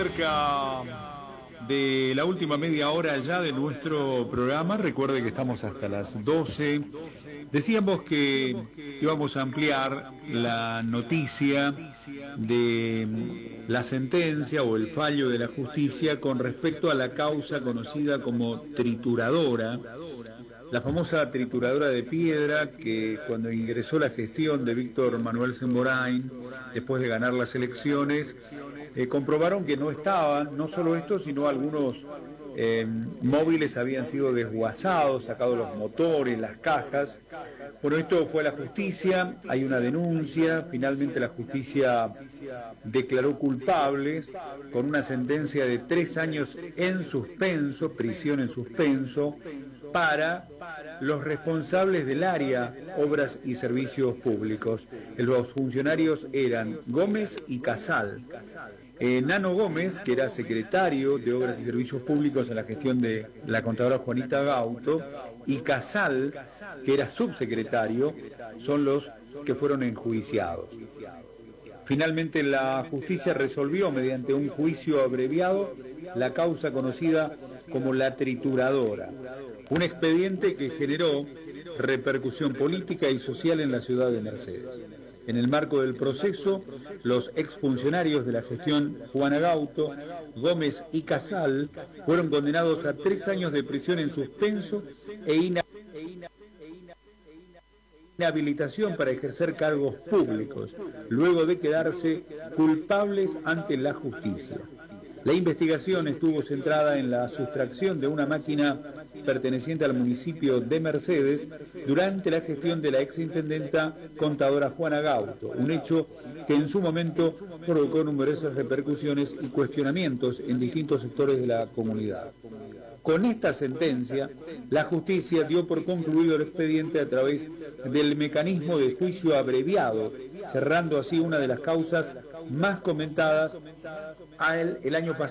cerca de la última media hora ya de nuestro programa. Recuerde que estamos hasta las 12. Decíamos que íbamos a ampliar la noticia de la sentencia o el fallo de la justicia con respecto a la causa conocida como trituradora, la famosa trituradora de piedra que cuando ingresó la gestión de Víctor Manuel Semborain, después de ganar las elecciones, comprobaron que no estaban, no solo esto, sino algunos móviles habían sido desguazados, sacados los motores, las cajas. Bueno, esto fue a la justicia, hay una denuncia, finalmente la justicia declaró culpables con una sentencia de 3 años en suspenso, prisión en suspenso, para los responsables del área Obras y Servicios Públicos. Los funcionarios eran Gómez y Casal. Nano Gómez, que era secretario de Obras y Servicios Públicos en la gestión de la contadora Juanita Gauto, y Casal, que era subsecretario, son los que fueron enjuiciados. Finalmente la justicia resolvió mediante un juicio abreviado la causa conocida como la trituradora, un expediente que generó repercusión política y social en la ciudad de Mercedes. En el marco del proceso, los exfuncionarios de la gestión Juana Gauto, Gómez y Casal fueron condenados a 3 años de prisión en suspenso e inhabilitación para ejercer cargos públicos, luego de quedarse culpables ante la justicia. La investigación estuvo centrada en la sustracción de una máquina perteneciente al municipio de Mercedes durante la gestión de la exintendenta contadora Juana Gauto, un hecho que en su momento provocó numerosas repercusiones y cuestionamientos en distintos sectores de la comunidad. Con esta sentencia, la justicia dio por concluido el expediente a través del mecanismo de juicio abreviado, cerrando así una de las causas más comentadas el año pasado.